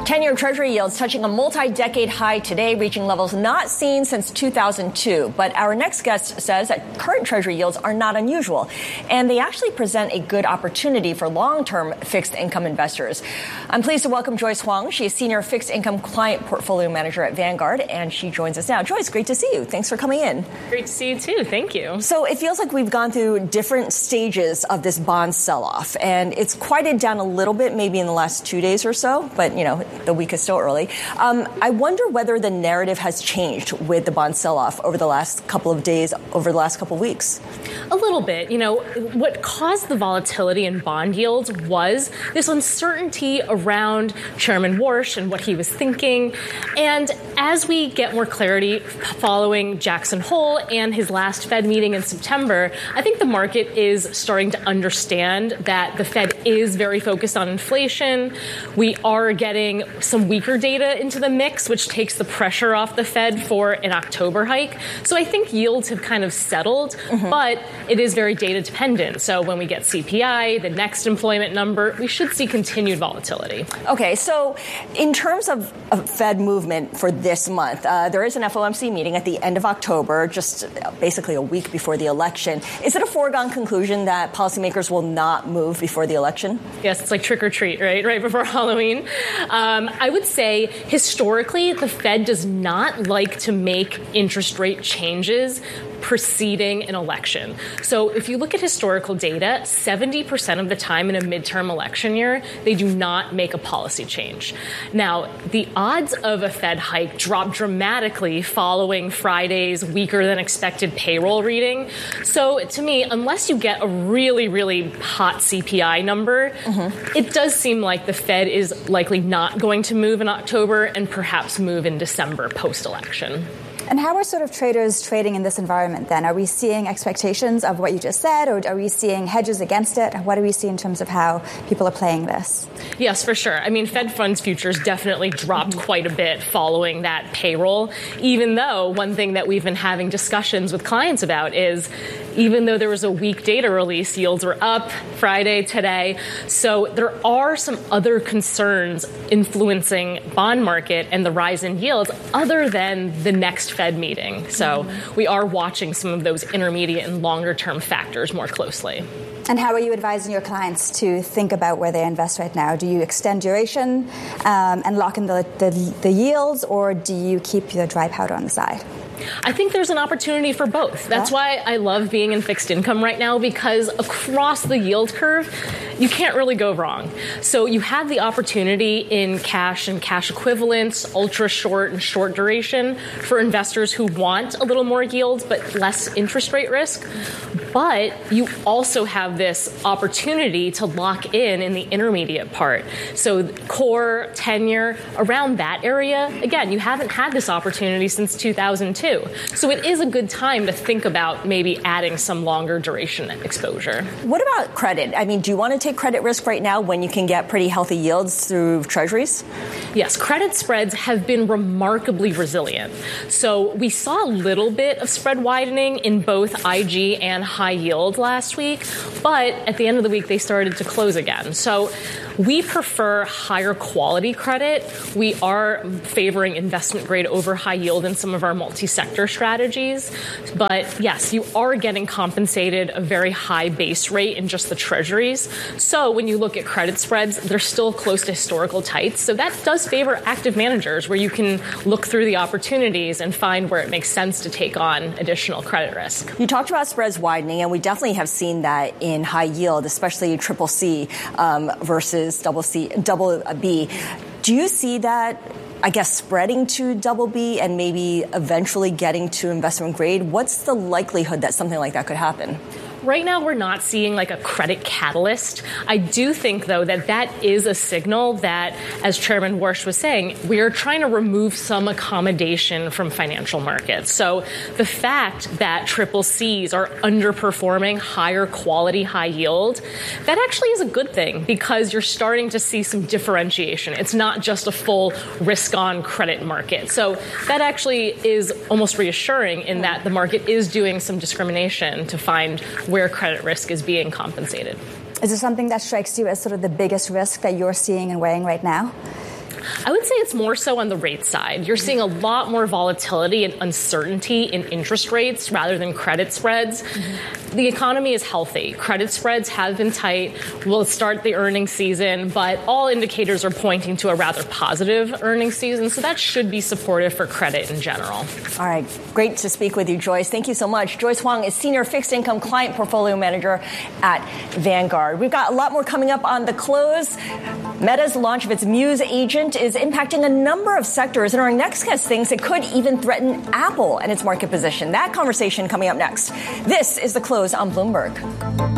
10-year Treasury yields touching a multi-decade high today, reaching levels not seen since 2002. But our next guest says that current Treasury yields are not unusual, and they actually present a good opportunity for long-term fixed income investors. I'm pleased to welcome Joyce Huang. She is Senior Fixed Income Client Portfolio Manager at Vanguard, and she joins us now. Joyce, great to see you. Thanks for coming in. Great to see you, too. Thank you. So it feels like we've gone through different stages of this bond sell-off, and it's quieted down a little bit maybe in the last 2 days or so, but, you know, the week is still early. I wonder whether the narrative has changed with the bond sell-off over the last couple of days, over the last couple of weeks. A little bit. You know, what caused the volatility in bond yields was this uncertainty around Chairman Warsh and what he was thinking. And as we get more clarity following Jackson Hole and his last Fed meeting in September, I think the market is starting to understand that the Fed is very focused on inflation. We are getting some weaker data into the mix, which takes the pressure off the Fed for an October hike. So I think yields have kind of settled, but it is very data dependent. So when we get CPI, the next employment number, we should see continued volatility. Okay, so in terms of Fed movement for this month, there is an FOMC meeting at the end of October, just basically a week before the election. Is it a foregone conclusion that policymakers will not move before the election? Yes, it's like trick or treat, right? Right before Halloween. I would say historically, the Fed does not like to make interest rate changes preceding an election. So if you look at historical data, 70% of the time in a midterm election year, they do not make a policy change. Now, the odds of a Fed hike drop dramatically following Friday's weaker than expected payroll reading. So to me, unless you get a really, really hot CPI number, it does seem like the Fed is likely not going to move in October and perhaps move in December post-election. And how are sort of traders trading in this environment then? Are we seeing expectations of what you just said, or are we seeing hedges against it? What do we see in terms of how people are playing this? Yes, for sure. I mean, Fed funds futures definitely dropped quite a bit following that payroll, even though one thing that we've been having discussions with clients about is even though there was a weak data release, yields were up Friday, today. So there are some other concerns influencing bond market and the rise in yields other than the next Fed meeting. So we are watching some of those intermediate and longer term factors more closely. And how are you advising your clients to think about where they invest right now? Do you extend duration and lock in the yields, or do you keep your dry powder on the side? I think there's an opportunity for both. That's why I love being in fixed income right now, because across the yield curve, you can't really go wrong. So you have the opportunity in cash and cash equivalents, ultra short and short duration for investors who want a little more yield but less interest rate risk. But you also have this opportunity to lock in the intermediate part. So core, 10-year, around that area, again, you haven't had this opportunity since 2002. So it is a good time to think about maybe adding some longer duration exposure. What about credit? I mean, do you want to take credit risk right now when you can get pretty healthy yields through treasuries? Yes, credit spreads have been remarkably resilient. So we saw a little bit of spread widening in both IG and high yield last week, but at the end of the week, they started to close again. So we prefer higher quality credit. We are favoring investment grade over high yield in some of our multi-sector strategies. But yes, you are getting compensated a very high base rate in just the treasuries. So when you look at credit spreads, they're still close to historical tights. So that does favor active managers, where you can look through the opportunities and find where it makes sense to take on additional credit risk. You talked about spreads widening, and we definitely have seen that in high yield, especially triple C versus double B. Do you see that, I guess, spreading to double B and maybe eventually getting to investment grade? What's the likelihood that something like that could happen? Right now, we're not seeing like a credit catalyst. I do think, though, that is a signal that, as Chairman Warsh was saying, we are trying to remove some accommodation from financial markets. So the fact that triple Cs are underperforming higher quality, high yield, that actually is a good thing, because you're starting to see some differentiation. It's not just a full risk-on credit market. So that actually is almost reassuring in that the market is doing some discrimination to find where credit risk is being compensated. Is there something that strikes you as sort of the biggest risk that you're seeing and weighing right now? I would say it's more so on the rate side. You're seeing a lot more volatility and uncertainty in interest rates rather than credit spreads. The economy is healthy. Credit spreads have been tight. We'll start the earnings season, but all indicators are pointing to a rather positive earnings season, so that should be supportive for credit in general. All right. Great to speak with you, Joyce. Thank you so much. Joyce Huang is Senior Fixed Income Client Portfolio Manager at Vanguard. We've got a lot more coming up on the close. Meta's launch of its Muse agent is impacting a number of sectors, and our next guest thinks it could even threaten Apple and its market position. That conversation coming up next. This is The Close on Bloomberg.